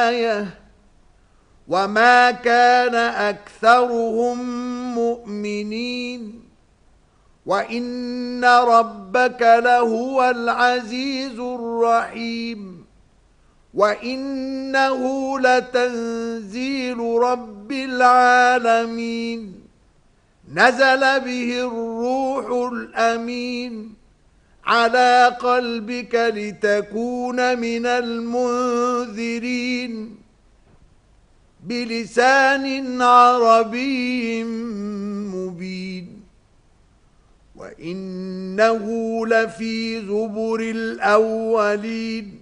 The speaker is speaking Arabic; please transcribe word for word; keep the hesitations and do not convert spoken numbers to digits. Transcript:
آية وما كان أكثرهم مؤمنين وإن ربك لهو العزيز الرحيم وإنه لتنزيل رب العالمين نزل به الروح الأمين على قلبك لتكون من المنذرين بلسان عربي مبين وإنه لفي زبر الأولين